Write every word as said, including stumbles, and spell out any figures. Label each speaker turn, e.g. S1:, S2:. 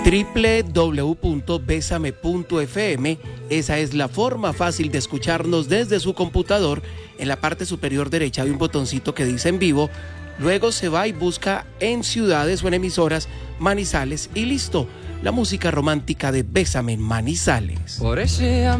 S1: doble u doble u doble u punto besame punto efe eme. Esa es la forma fácil de escucharnos desde su computador. En la parte superior derecha hay un botoncito que dice en vivo. Luego se va y busca en ciudades o en emisoras Manizales y listo. La música romántica de Bésame en Manizales.
S2: Por ese